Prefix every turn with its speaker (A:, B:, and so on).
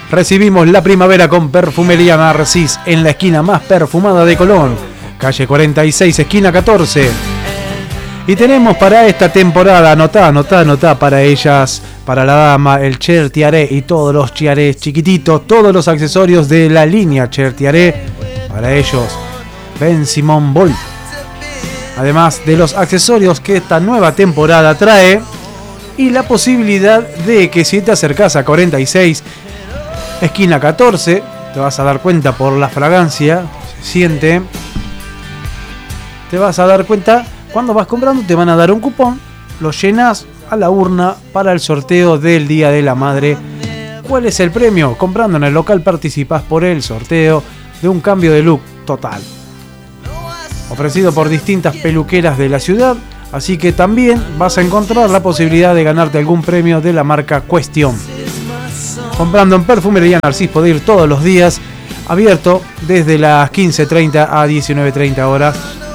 A: Recibimos la primavera con Perfumería Narcis en la esquina más perfumada de Colón, calle 46, esquina 14. Y tenemos para esta temporada, anotá para ellas, para la dama, el Cher Tiaré y todos los tiarés chiquititos, todos los accesorios de la línea Cher Tiaré, para ellos, Ben Simon Boll. Además de los accesorios que esta nueva temporada trae y la posibilidad de que si te acercás a 46, esquina 14, te vas a dar cuenta por la fragancia, se siente, te vas a dar cuenta, cuando vas comprando te van a dar un cupón, lo llenas a la urna para el sorteo del Día de la Madre. ¿Cuál es el premio? Comprando en el local participás por el sorteo de un cambio de look total, ofrecido por distintas peluqueras de la ciudad, así que también vas a encontrar la posibilidad de ganarte algún premio de la marca Cuestión. Comprando en Perfumería Narcis podés ir todos los días, abierto desde las 15:30 a 19:30 horas,